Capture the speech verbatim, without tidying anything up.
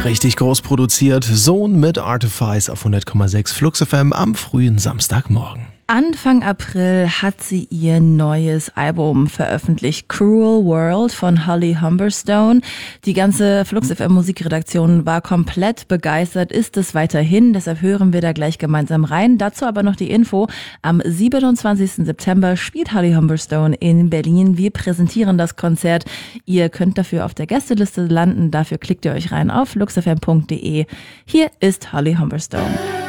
Richtig groß produziert. Sohn mit Artifice auf hundert Komma sechs Flux F M am frühen Samstagmorgen. Anfang April hat sie ihr neues Album veröffentlicht, Cruel World von Holly Humberstone. Die ganze Flux F M Musikredaktion war komplett begeistert, ist es weiterhin, deshalb hören wir da gleich gemeinsam rein. Dazu aber noch die Info, am siebenundzwanzigsten September spielt Holly Humberstone in Berlin. Wir präsentieren das Konzert. Ihr könnt dafür auf der Gästeliste landen, dafür klickt ihr euch rein auf flux f m punkt d e. Hier ist Holly Humberstone.